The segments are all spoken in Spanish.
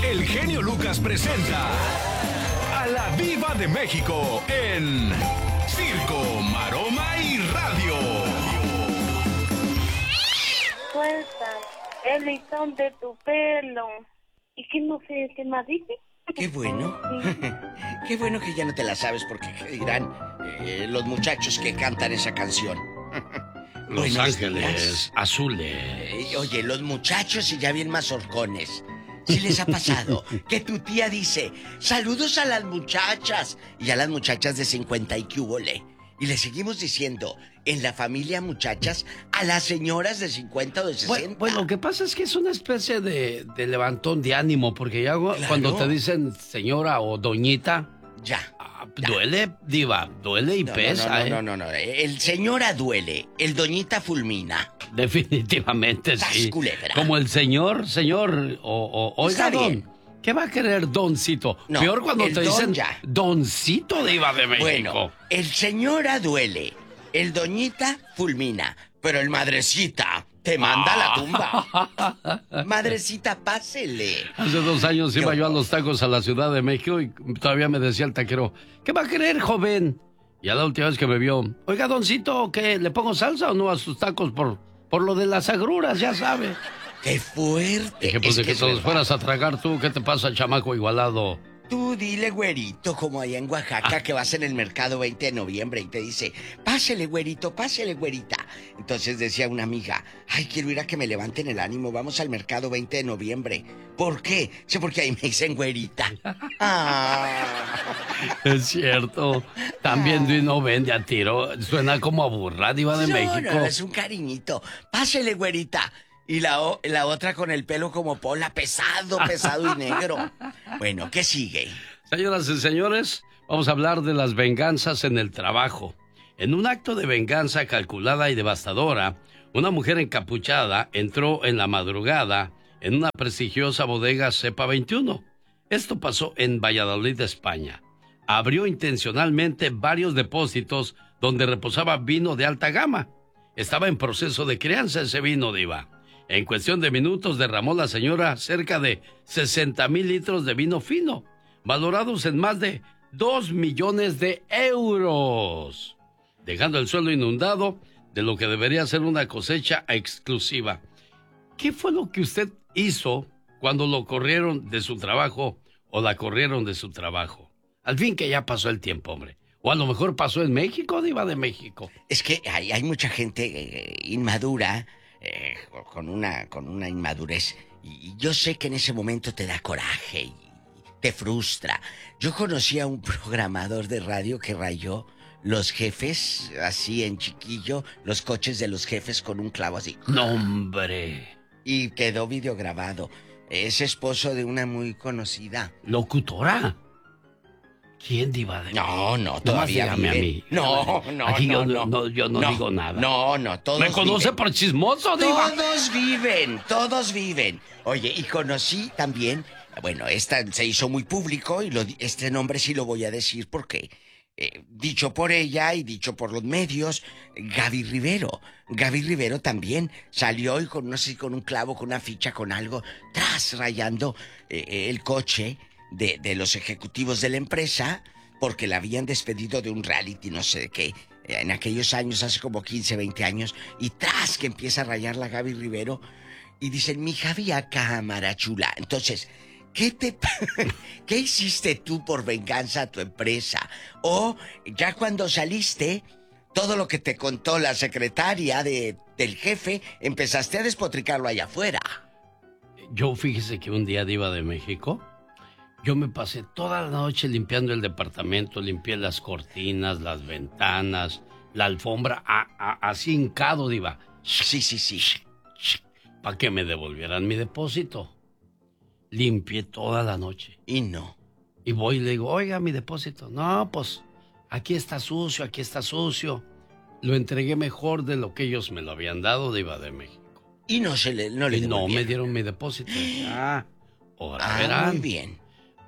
el genio Lucas presenta a la Diva de México en Circo, Maroma y Radio. Suelta el listón de tu pelo. ¿Y qué no sé qué más dice? Qué bueno. Qué bueno que ya no te la sabes porque ¿qué dirán los muchachos que cantan esa canción? Los Buenos Ángeles días. Azules. Oye, los muchachos y ya bien mazorcones. ¿Sí les ha pasado que tu tía dice, saludos a las muchachas? Y a las muchachas de 50 y que hubole. Y le seguimos diciendo, en la familia muchachas, a las señoras de 50 o de 60. Bueno, lo que pasa es que es una especie de levantón de ánimo, porque ya cuando te dicen señora o doñita... Ya. Duele, Diva, duele y pesa, No. El señora duele, el doñita fulmina. Definitivamente sí. Culebra. Como el señor, oiga, don, ¿qué va a querer doncito? No, peor cuando te dicen ya. doncito, Diva de México. Bueno, el señora duele, el doñita fulmina, pero el madrecita te manda a la tumba. Madrecita, pásele. Hace 2 años iba yo a los tacos a la Ciudad de México y todavía me decía el taquero, ¿qué va a querer, joven? Y a la última vez que me vio, oiga, doncito, ¿qué? ¿Le pongo salsa o no a sus tacos por lo de las agruras, ya sabe? ¡Qué fuerte! Dije, pues de que te los fueras a tragar tú, ¿qué te pasa, chamaco igualado? Tú dile, güerito, como allá en Oaxaca, que vas en el mercado 20 de noviembre y te dice, pásele, güerito, pásele, güerita. Entonces decía una amiga, ay, quiero ir a que me levanten el ánimo, vamos al mercado 20 de noviembre. ¿Por qué? Sí, porque ahí me dicen güerita. Es cierto. También no vende a tiro. Suena como a burra, Diva de México. No, es un cariñito. Pásele, güerita. Y la otra con el pelo como Pola, pesado y negro. Bueno, ¿qué sigue? Señoras y señores, vamos a hablar de las venganzas en el trabajo. En un acto de venganza calculada y devastadora, una mujer encapuchada entró en la madrugada en una prestigiosa bodega Cepa 21. Esto pasó en Valladolid, España. Abrió intencionalmente varios depósitos donde reposaba vino de alta gama. Estaba en proceso de crianza ese vino, Diva. En cuestión de minutos derramó la señora cerca de 60,000 litros de vino fino, valorados en más de 2 millones de euros, dejando el suelo inundado de lo que debería ser una cosecha exclusiva. ¿Qué fue lo que usted hizo cuando lo corrieron de su trabajo o la corrieron de su trabajo? Al fin que ya pasó el tiempo, hombre. O a lo mejor pasó en México, Diva de México. Es que hay mucha gente inmadura, con una inmadurez. Y yo sé que en ese momento te da coraje y te frustra. Yo conocí a un programador de radio que rayó los jefes, así en chiquillo, los coches de los jefes con un clavo así. ¡No, hombre! Y quedó videograbado. Es esposo de una muy conocida. ¿Locutora? ¿Quién, Diva de México? No, todavía dígame vive. a mí. No, Aquí yo no digo nada. No, todos ¿Me conoce viven. por chismoso, Diva? Todos viven. Oye, y conocí también, bueno, esta se hizo muy público y este nombre sí lo voy a decir porque, dicho por ella y dicho por los medios, Gaby Rivero. Gaby Rivero también salió y no sé si con un clavo, con una ficha, con algo, rayando el coche de los ejecutivos de la empresa porque la habían despedido de un reality, no sé de qué, en aquellos años, hace como 15, 20 años, y que empieza a rayar la Gaby Rivero y dicen, mi Javi a cámara chula. Entonces, ¿qué hiciste tú por venganza a tu empresa? O ya cuando saliste, todo lo que te contó la secretaria del jefe, empezaste a despotricarlo allá afuera. Yo fíjese que un día, Diva de México, yo me pasé toda la noche limpiando el departamento, limpié las cortinas, las ventanas, la alfombra, así hincado, Diva. Sí. Para que me devolvieran mi depósito. Limpié toda la noche. Y no. Y voy y le digo, oiga, mi depósito. No, pues, aquí está sucio. Lo entregué mejor de lo que ellos me lo habían dado, Diva de México. Y no le devolvieron. No me dieron mi depósito. Ahora verán. Muy bien.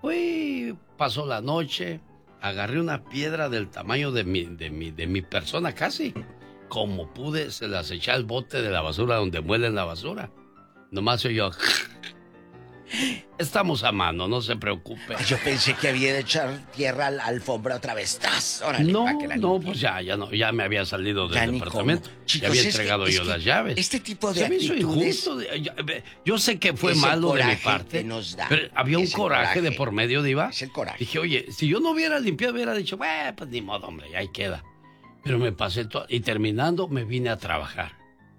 Pasó la noche, agarré una piedra del tamaño de mi persona casi. Como pude, se las eché al bote de la basura donde muelen la basura. Nomás yo. estamos a mano, no se preocupe. Yo pensé que había de echar tierra a la alfombra otra vez. ¡Tas! Órale, No, pa' que la no, limpie. pues ya me había salido Ya del ni departamento. cómo. Chicos, ya había es entregado que yo las llaves. este tipo de Se me hizo actitudes... injusto. Yo sé que fue Es el malo de mi coraje parte. que nos da. Pero había un Es el coraje de coraje. por medio, Diva. Es el coraje. Dije, oye, si yo no hubiera limpiado, hubiera dicho, bueno, pues ni modo, hombre, ahí queda. Pero me pasé todo. Y terminando, me vine a trabajar.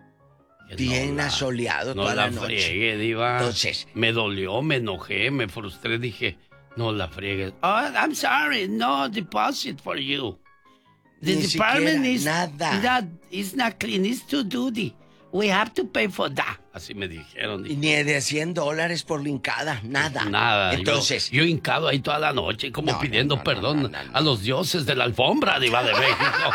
Bien asoleado no toda la noche. noche. Friegue, Diva. Entonces... Me dolió, me enojé, me frustré, dije, no la friegues. Oh, I'm sorry, no deposit for you. The Ni department siquiera, is nada. it's not clean, it's too dirty. We have to pay for that. Así me dijeron. Y ni de $100 por la hincada, nada. Nada. Entonces... Yo hincado ahí toda la noche, como pidiendo no, perdón no. a los dioses de la alfombra, Diva de México.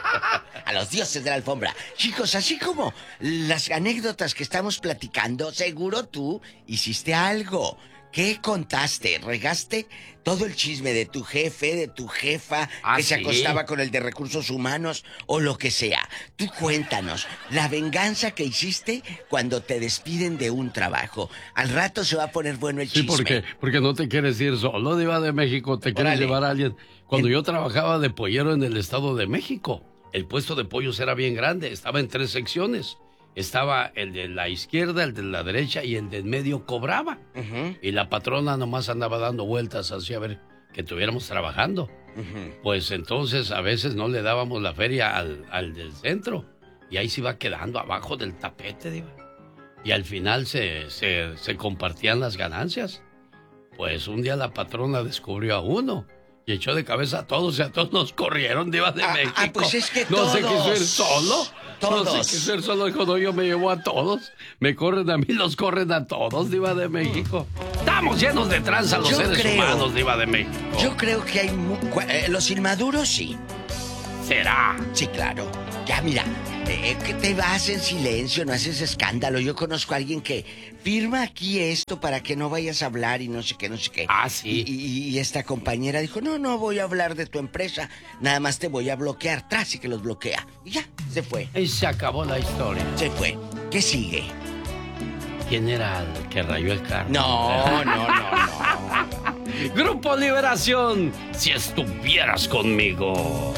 A los dioses de la alfombra. Chicos, así como las anécdotas que estamos platicando, seguro tú hiciste algo. ¿Qué contaste? ¿Regaste todo el chisme de tu jefe, de tu jefa, que se sí. acostaba con el de recursos humanos o lo que sea? Tú cuéntanos, la venganza que hiciste cuando te despiden de un trabajo. Al rato se va a poner bueno el Sí, chisme. porque no te quieres ir solo, Diva de México, te quieres Órale. llevar a alguien. Cuando yo trabajaba de pollero en el Estado de México, el puesto de pollos era bien grande, estaba en 3 secciones. Estaba el de la izquierda, el de la derecha y el de en medio cobraba. Y la patrona nomás andaba dando vueltas así a ver que estuviéramos trabajando. Pues entonces a veces no le dábamos la feria al del centro. Y ahí se iba quedando abajo del tapete, Diva. Y al final se compartían las ganancias. Pues un día la patrona descubrió a uno y echó de cabeza a todos y a todos nos corrieron, Diva de México. Pues es que no sé qué todos. ser solo. Todos. No sé qué ser solo, dijo, no, yo me llevo a todos. Me corren a mí, los corren a todos, Diva de México. Estamos llenos de tranza los seres humanos, Diva de México. Yo creo que hay... los inmaduros, sí. ¿Será? Sí, claro. Ya, mira, que te vas en silencio, no haces escándalo. Yo conozco a alguien que firma aquí esto para que no vayas a hablar y no sé qué, no sé qué. Ah, sí. Y esta compañera dijo, no voy a hablar de tu empresa, nada más te voy a bloquear. Tras y que los bloquea. Y ya, se fue. Y se acabó la historia. Se fue. ¿Qué sigue? ¿Quién era el que rayó el carro? No. Grupo Liberación, si estuvieras conmigo.